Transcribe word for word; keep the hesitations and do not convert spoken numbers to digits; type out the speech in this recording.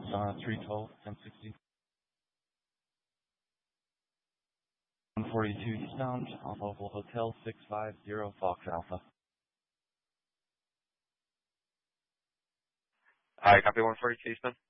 uh, three twelve, ten sixty. one forty-two eastbound, Alpha Oval Hotel, six five zero Fox Alpha. Hi, copy one forty-two eastbound.